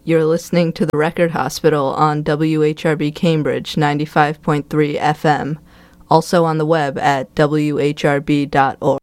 You're listening to The Record Hospital on WHRB Cambridge 95.3 FM, also on the web at whrb.org.